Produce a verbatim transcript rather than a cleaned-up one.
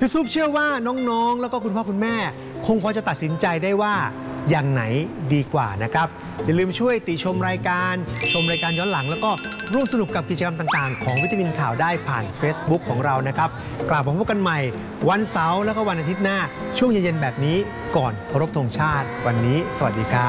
พี่ซุปเชื่อว่าน้องๆแล้วก็คุณพ่อคุณแม่คงพอจะตัดสินใจได้ว่าอย่างไหนดีกว่านะครับอย่าลืมช่วยติชมรายการชมรายการย้อนหลังแล้วก็ร่วมสนุกกับกิจกรรมต่างๆของวิตามินข่าวได้ผ่าน Facebook ของเรานะครับกลับมาพบกันใหม่วันเสาร์แล้วก็วันอาทิตย์หน้าช่วงเย็นๆแบบนี้ก่อนเคารพธงชาติวันนี้สวัสดีครับ